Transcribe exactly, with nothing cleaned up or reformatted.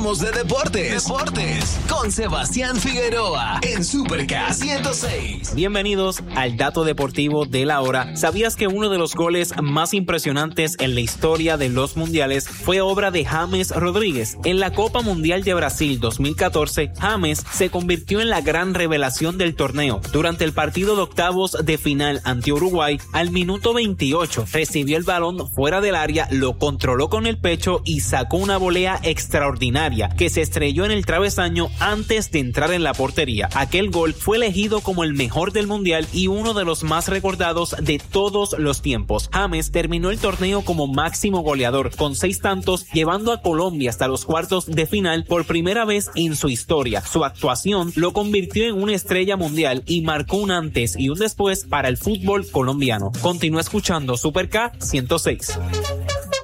Hablemos de deportes. Deportes con Sebastián Figueroa en Super K ciento seis. Bienvenidos al dato deportivo de la hora. ¿Sabías que uno de los goles más impresionantes en la historia de los mundiales fue obra de James Rodríguez? En la Copa Mundial de Brasil dos mil catorce, James se convirtió en la gran revelación del torneo. Durante el partido de octavos de final ante Uruguay, al minuto veintiocho, recibió el balón fuera del área, lo controló con el pecho y sacó una volea extraordinaria que se estrelló en el travesaño antes de entrar en la portería. Aquel gol fue elegido como el mejor del mundial y uno de los más recordados de todos los tiempos. James terminó el torneo como máximo goleador con seis tantos, llevando a Colombia hasta los cuartos de final por primera vez en su historia. Su actuación lo convirtió en una estrella mundial y marcó un antes y un después para el fútbol colombiano. Continúa escuchando Super K ciento seis.